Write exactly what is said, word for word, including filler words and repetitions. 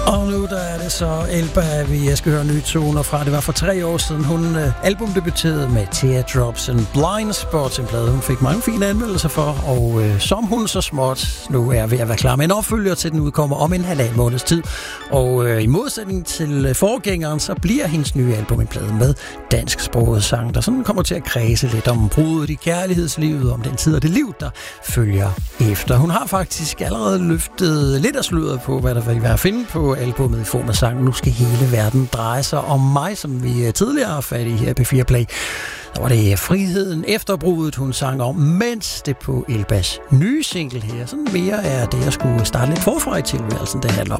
Og nu der er det så Elba, vi skal høre nye toner fra. Det var for tre år siden, hun øh, albumdebuterede med Teardrops and Blind Spots, en plade, hun fik mange fine anmeldelser for, og øh, som hun så småt nu er ved at være klar med en opfølger til, den udkommer om en halvanden måneds tid. Og øh, i modsætning til øh, forgængeren, så bliver hendes nye album en plade med dansksproget sang, der sådan kommer til at kredse lidt om bruddet i kærlighedslivet, om den tid og det liv, der følger efter. Hun har faktisk allerede løftet lidt af sløret på, hvad der vil være at finde på albumet i form af sangen Nu skal hele verden dreje sig om mig, som vi tidligere har fat i her på P fire Play. Der var det friheden efter bruddet, hun sang om, mens det på Elbas nye single her, sådan mere er det, jeg skulle starte lidt forfra i tilværelsen, det handler om.